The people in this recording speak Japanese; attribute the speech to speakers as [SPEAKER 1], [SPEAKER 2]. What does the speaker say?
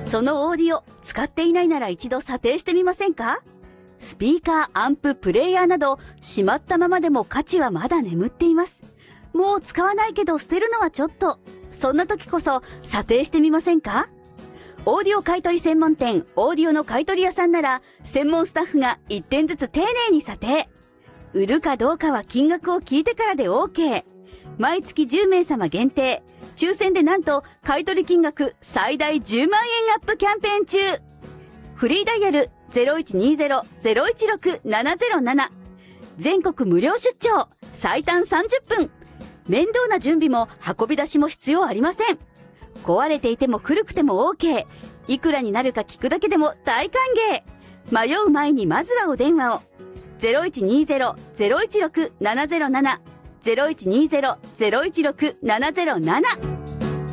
[SPEAKER 1] そのオーディオ使っていないなら一度査定してみませんか？スピーカー、アンプ、プレイヤーなどしまったままでも価値はまだ眠っています。もう使わないけど捨てるのはちょっと。そんな時こそ査定してみませんか？オーディオ買取専門店オーディオの買取屋さんなら専門スタッフが1点ずつ丁寧に査定。売るかどうかは金額を聞いてからで OK。毎月10名様限定。抽選でなんと買取金額最大10万円アップキャンペーン中。フリーダイヤル 0120-016-707。全国無料出張。最短30分。面倒な準備も運び出しも必要ありません。壊れていても古くても OK。いくらになるか聞くだけでも大歓迎。迷う前にまずはお電話を。0120-016-707。0120-016-707